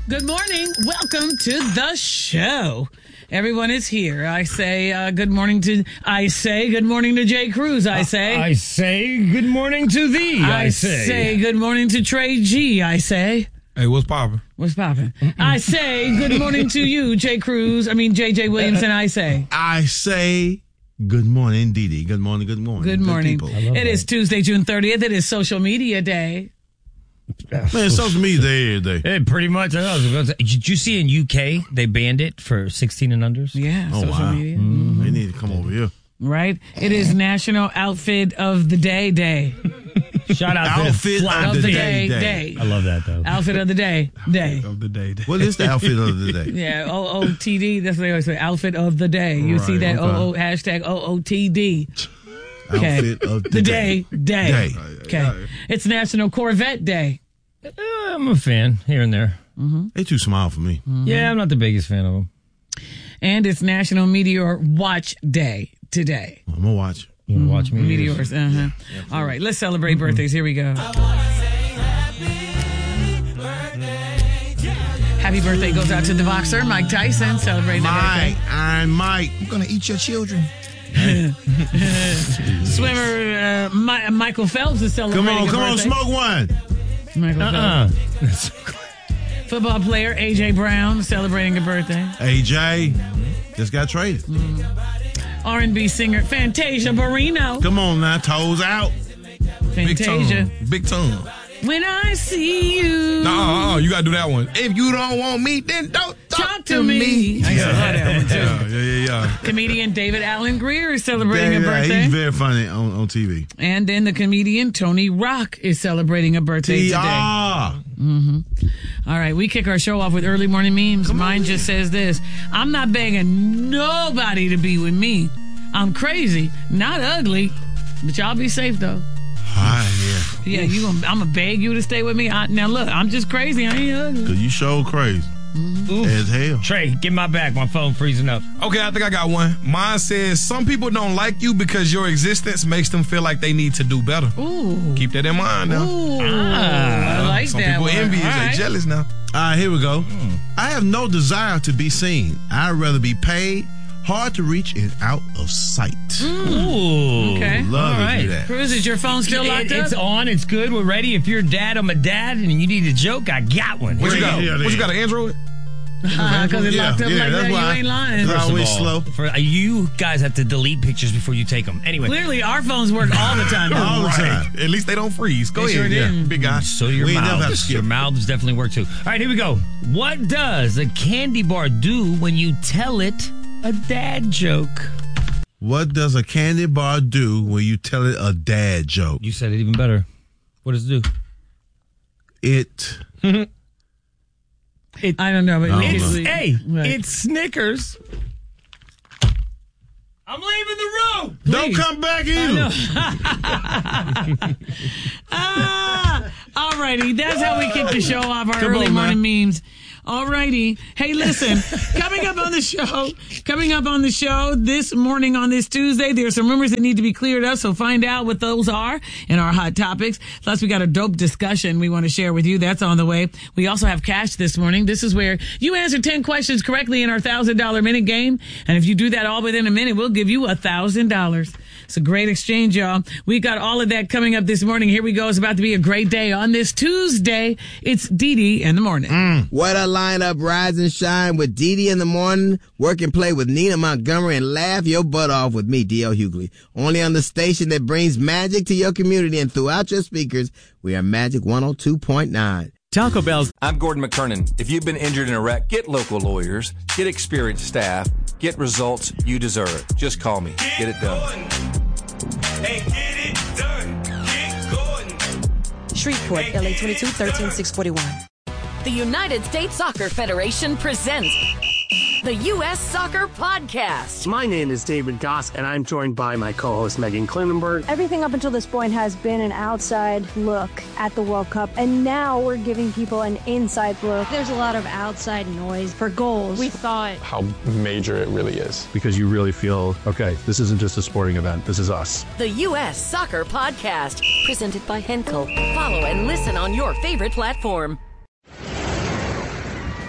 Good morning. Welcome to the show. Everyone is here. I say good morning to Jay Cruz. I say good morning to thee. I say good morning to Trey G. I say. Hey, what's poppin'? What's poppin'? I say good morning to you, Jay Cruz. I mean, JJ Williamson. I say good morning, Dee Dee. Good morning. Good morning. Good morning. It is Tuesday, June 30th. It is Social Media Day. Man, social media day every day. Pretty much. Did you see in UK they banned it for 16 and unders? Yeah, social media. Mm-hmm. They need to come over here. Right? It is National Outfit of the Day. Shout out to Outfit of the Day. I love that, though. Outfit of the Day. Of the day. What is the outfit of the day? Yeah, OOTD. That's what they always say. Outfit of the day. You see that hashtag OOTD. Okay. Outfit of the day. Okay. It's National Corvette Day. I'm a fan here and there. Mm-hmm. They too small for me. Mm-hmm. Yeah, I'm not the biggest fan of them. And it's National Meteor Watch Day today. I'm going to watch. You want to watch Meteors? Uh-huh. All right, let's celebrate birthdays. Here we go. Happy birthday goes out to the boxer, Mike Tyson, celebrating his birthday. I'm Mike. I'm going to eat your children. Swimmer Michael Phelps is celebrating Come on, birthday. smoke one. Michael Phelps. Football player A.J. Brown celebrating a birthday. AJ just got traded. R&B singer Fantasia Barrino. Come on now, toes out. Fantasia. Big tongue. When I see you. No, you got to do that one. If you don't want me, then don't talk to me. I used to love that one, too. Yeah. Comedian David Allen Greer is celebrating a birthday. He's very funny on TV. And then the comedian Tony Rock is celebrating a birthday today. Mm-hmm. All right, we kick our show off with early morning memes. Mine just says this: I'm not begging nobody to be with me. I'm crazy, not ugly, but y'all be safe though. Yeah, I'm gonna beg you to stay with me. Now look, I'm just crazy. I ain't ugly. Cause you show crazy as hell. Trey, get my back. My phone freezing up. Okay, I think I got one. Mine says, some people don't like you because your existence makes them feel like they need to do better. Ooh. Keep that in mind now. Ooh. I like some that. Some people envious. They jealous now. All right, here we go. I have no desire to be seen. I'd rather be paid, hard to reach, and out of sight. Ooh. Okay. Love to do that. Cruz, is your phone still locked up? It's on. It's good. We're ready. If you're a dad, I'm a dad, and you need a joke, I got one. What you got? What you got, an Android? Because it locked up like that. You ain't lying. It's always slow. You guys have to delete pictures before you take them. Anyway. Clearly, our phones work all the time. All the time. At least they don't freeze. Go ahead. Sure Big guy. So your mouths definitely work too. All right, here we go. What does a candy bar do when you tell it a dad joke? What does a candy bar do when you tell it a dad joke? You said it even better. What does it do? I don't know. But it's Snickers. I'm leaving the room. Don't come back in. All righty. That's how we kick the show off, our early morning memes. All righty. Hey, listen, coming up on the show this morning on this Tuesday, there are some rumors that need to be cleared up, so find out what those are in our hot topics. Plus, we got a dope discussion we want to share with you. That's on the way. We also have cash this morning. This is where you answer 10 questions correctly in our $1,000 minute game. And if you do that all within a minute, we'll give you $1,000. It's a great exchange, y'all. We got all of that coming up this morning. Here we go. It's about to be a great day on this Tuesday. It's Dee Dee in the morning. What a lineup. Rise and shine with Dee Dee in the morning. Work and play with Nina Montgomery and laugh your butt off with me, D.L. Hughley. Only on the station that brings magic to your community and throughout your speakers. We are Magic 102.9. Taco Bell's. I'm Gordon McKernan. If you've been injured in a wreck, get local lawyers, get experienced staff, get results you deserve. Just call me. Get it done. Hey, get it done. Get Gordon. Shreveport, LA 22-13641. The United States Soccer Federation presents the U.S. Soccer Podcast. My name is David Goss, and I'm joined by my co-host, Megan Klinenberg. Everything up until this point has been an outside look at the World Cup, and now we're giving people an inside look. There's a lot of outside noise for goals. We thought how major it really is. Because you really feel, okay, this isn't just a sporting event, this is us. The U.S. Soccer Podcast, presented by Henkel. Follow and listen on your favorite platform.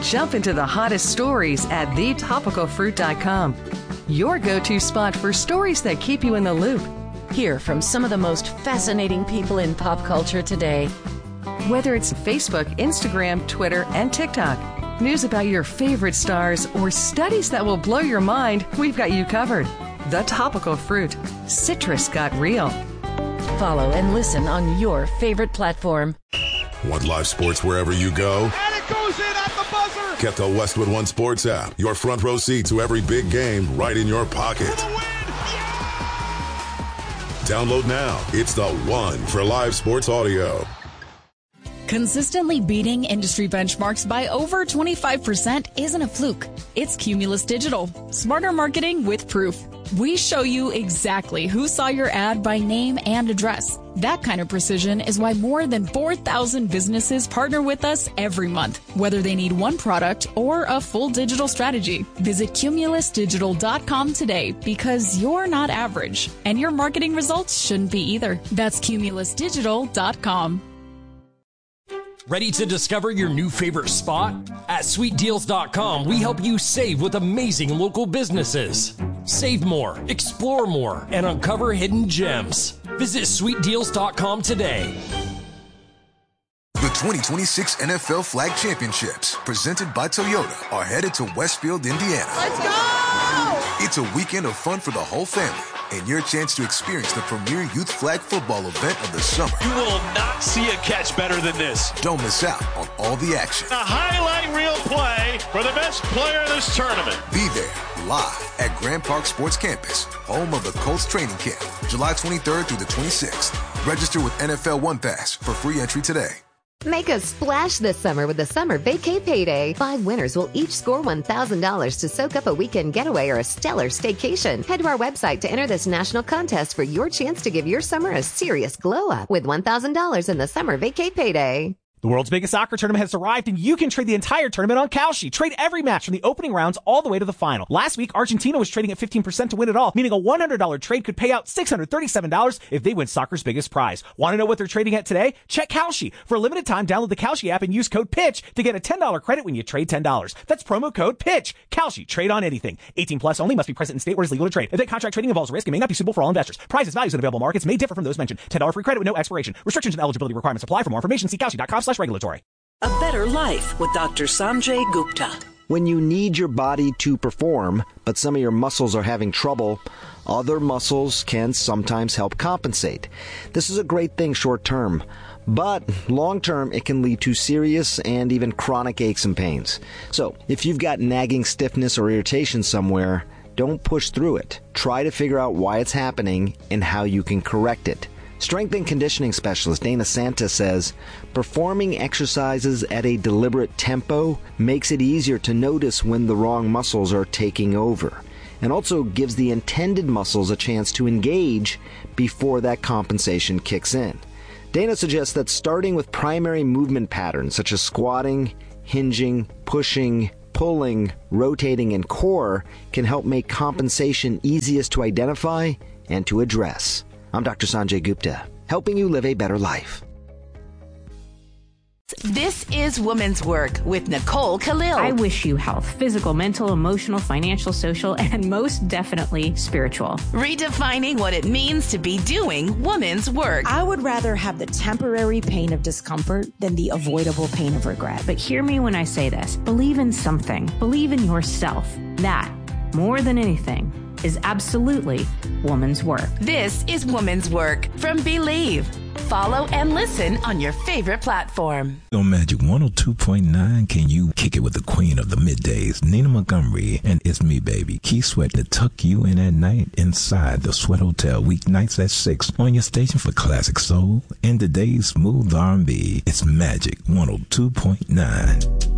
Jump into the hottest stories at thetopicalfruit.com. Your go-to spot for stories that keep you in the loop. Hear from some of the most fascinating people in pop culture today. Whether it's Facebook, Instagram, Twitter, and TikTok, news about your favorite stars, or studies that will blow your mind, we've got you covered. The Topical Fruit. Citrus got real. Follow and listen on your favorite platform. Want live sports wherever you go? And it goes in at the buzzer. Get the Westwood One Sports app. Your front row seat to every big game right in your pocket. Download now. It's the one for live sports audio. Consistently beating industry benchmarks by over 25% isn't a fluke. It's Cumulus Digital. Smarter marketing with proof. We show you exactly who saw your ad by name and address. That kind of precision is why more than 4,000 businesses partner with us every month, whether they need one product or a full digital strategy. Visit cumulusdigital.com today because you're not average, and your marketing results shouldn't be either. That's cumulusdigital.com. Ready to discover your new favorite spot? At sweetdeals.com, we help you save with amazing local businesses. Save more, explore more, and uncover hidden gems. Visit sweetdeals.com today. The 2026 NFL Flag Championships, presented by Toyota, are headed to Westfield, Indiana. Let's go! It's a weekend of fun for the whole family, and your chance to experience the premier youth flag football event of the summer. You will not see a catch better than this. Don't miss out on all the action. A highlight reel play for the best player in this tournament. Be there, live at Grand Park Sports Campus, home of the Colts training camp, July 23rd through the 26th. Register with NFL One Pass for free entry today. Make a splash this summer with the Summer Vacay Payday. 5 winners will each score $1,000 to soak up a weekend getaway or a stellar staycation. Head to our website to enter this national contest for your chance to give your summer a serious glow up with $1,000 in the Summer Vacay Payday. The world's biggest soccer tournament has arrived, and you can trade the entire tournament on Kalshi. Trade every match from the opening rounds all the way to the final. Last week, Argentina was trading at 15% to win it all, meaning a $100 trade could pay out $637 if they win soccer's biggest prize. Want to know what they're trading at today? Check Kalshi. For a limited time, download the Kalshi app and use code PITCH to get a $10 credit when you trade $10. That's promo code PITCH. Kalshi. Trade on anything. 18 plus only. Must be present in state where it's legal to trade. Event contract trading involves risk and may not be suitable for all investors. Prices, values, and available markets may differ from those mentioned. $10 free credit with no expiration. Restrictions and eligibility requirements apply. For more information, see kalshi.com/regulatory. A better life with Dr. Sanjay Gupta. When you need your body to perform, but some of your muscles are having trouble, other muscles can sometimes help compensate. This is a great thing short term, but long term it can lead to serious and even chronic aches and pains. So if you've got nagging stiffness or irritation somewhere, don't push through it. Try to figure out why it's happening and how you can correct it. Strength and conditioning specialist Dana Santa says, performing exercises at a deliberate tempo makes it easier to notice when the wrong muscles are taking over, and also gives the intended muscles a chance to engage before that compensation kicks in. Dana suggests that starting with primary movement patterns such as squatting, hinging, pushing, pulling, rotating, and core can help make compensation easiest to identify and to address. I'm Dr. Sanjay Gupta, helping you live a better life. This is Women's Work with Nicole Khalil. I wish you health, physical, mental, emotional, financial, social, and most definitely spiritual. Redefining what it means to be doing women's work. I would rather have the temporary pain of discomfort than the avoidable pain of regret. But hear me when I say this. Believe in something. Believe in yourself. That, more than anything, is absolutely woman's work. This is Woman's Work from Believe. Follow and listen on your favorite platform. On Magic 102.9, can you kick it with the queen of the middays, Nina Montgomery, and It's Me, Baby, Keith Sweat, to tuck you in at night inside the Sweat Hotel, weeknights at 6 on your station for classic soul and today's smooth R&B. It's Magic 102.9.